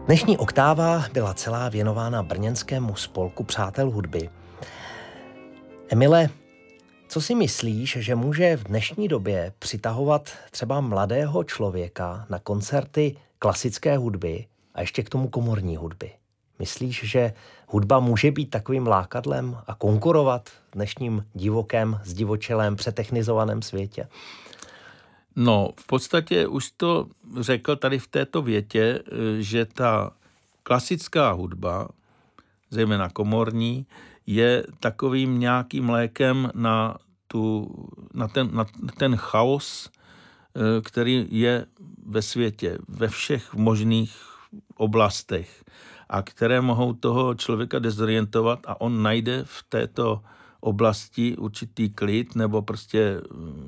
Dnešní oktáva byla celá věnována brněnskému spolku Přátel hudby. Emile, co si myslíš, že může v dnešní době přitahovat třeba mladého člověka na koncerty klasické hudby a ještě k tomu komorní hudby? Myslíš, že hudba může být takovým lákadlem a konkurovat v dnešním divokém, zdivočelém, přetechnizovaném světě? No, v podstatě už to řekl tady v této větě, že ta klasická hudba, zejména komorní, je takovým nějakým lékem na ten chaos, který je ve světě, ve všech možných oblastech a které mohou toho člověka dezorientovat a on najde v této oblasti určitý klid nebo prostě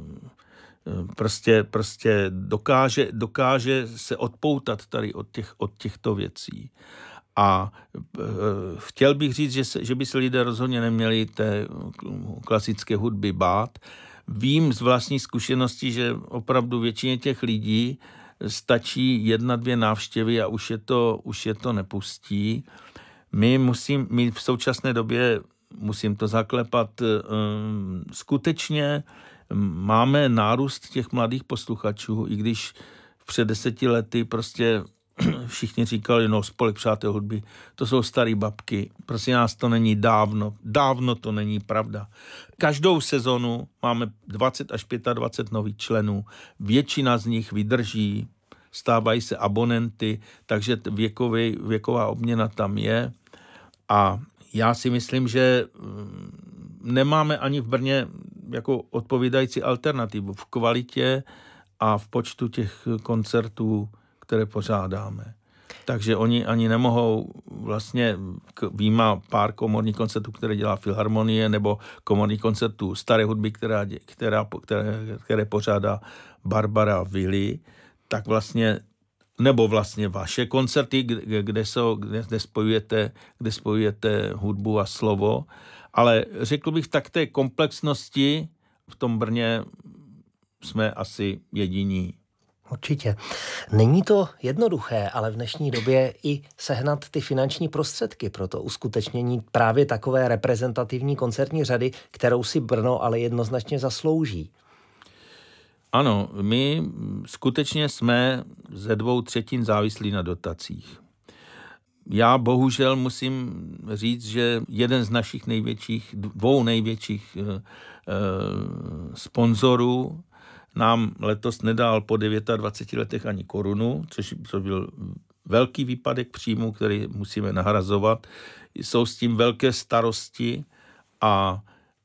dokáže se odpoutat tady od těchto věcí. A chtěl bych říct, že by se lidé rozhodně neměli té klasické hudby bát. Vím z vlastní zkušenosti, že opravdu většině těch lidí stačí 1-2 návštěvy a už je to nepustí. My v současné době, musím to zaklepat, skutečně máme nárůst těch mladých posluchačů, i když před 10 lety prostě všichni říkali, no spolek Přátel hudby, to jsou starý babky, prosím nás, to není dávno to není pravda. Každou sezonu máme 20 až 25 nových členů, většina z nich vydrží, stávají se abonenty, takže věková obměna tam je a já si myslím, že nemáme ani v Brně jako odpovídající alternativu v kvalitě a v počtu těch koncertů, které pořádáme. Takže oni ani nemohou vlastně, výjima pár komorních koncertů, které dělá Filharmonie, nebo komorních koncertů staré hudby, které pořádá Barbara Willi, tak vlastně nebo vlastně vaše koncerty, kde spojujete hudbu a slovo, ale řekl bych tak té komplexnosti v tom Brně jsme asi jediní. Určitě. Není to jednoduché, ale v dnešní době i sehnat ty finanční prostředky pro to uskutečnění právě takové reprezentativní koncertní řady, kterou si Brno ale jednoznačně zaslouží. Ano, my skutečně jsme ze 2/3 závislí na dotacích. Já bohužel musím říct, že jeden z našich dvou největších sponzorů nám letos nedal po 29 letech ani korunu, což byl velký výpadek příjmu, který musíme nahrazovat. Jsou s tím velké starosti a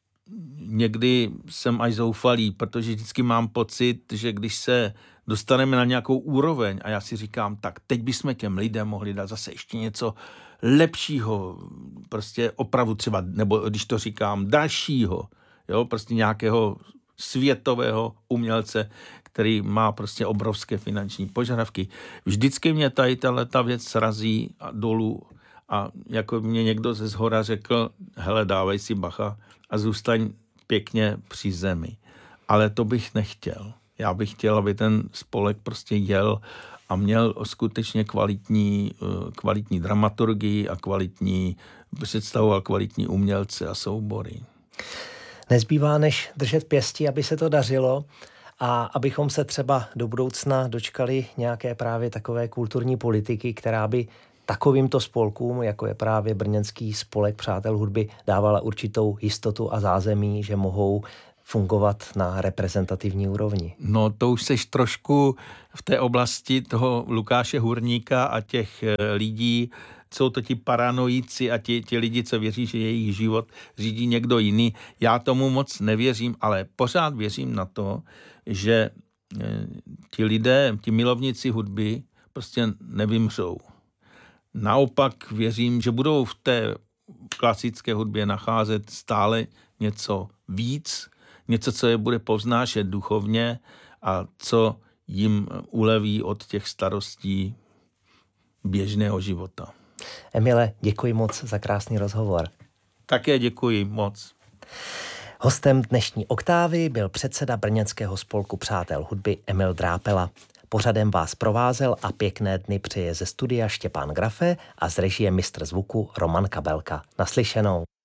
někdy jsem až zoufalý, protože vždycky mám pocit, že když se dostaneme na nějakou úroveň a já si říkám, tak teď bychom těm lidem mohli dát zase ještě něco lepšího, prostě opravdu třeba, nebo když to říkám, dalšího, jo, prostě nějakého světového umělce, který má prostě obrovské finanční požadavky. Vždycky mě tady ta věc srazí dolů a jako mě někdo ze zhora řekl, hele, dávej si bacha a zůstaň pěkně při zemi. Ale to bych nechtěl. Já bych chtěl, aby ten spolek prostě jel a měl skutečně kvalitní dramaturgii a kvalitní představu a kvalitní umělce a soubory. Nezbývá než držet pěsti, aby se to dařilo a abychom se třeba do budoucna dočkali nějaké právě takové kulturní politiky, která by takovýmto spolkům, jako je právě brněnský spolek Přátel hudby, dávala určitou jistotu a zázemí, že mohou fungovat na reprezentativní úrovni. No to už seš trošku v té oblasti toho Lukáše Hurníka a těch lidí, jsou to ti paranoici a ti lidi, co věří, že jejich život řídí někdo jiný. Já tomu moc nevěřím, ale pořád věřím na to, že ti lidé, ti milovníci hudby prostě nevymřou. Naopak věřím, že budou v té klasické hudbě nacházet stále něco víc, něco, co je bude povznášet duchovně a co jim uleví od těch starostí běžného života. Emile, děkuji moc za krásný rozhovor. Také děkuji moc. Hostem dnešní oktávy byl předseda brněnského spolku Přátel hudby Emil Drápela. Pořadem vás provázel a pěkné dny přeje ze studia Štěpán Grafe a z režie mistr zvuku Roman Kabelka. Naslyšenou.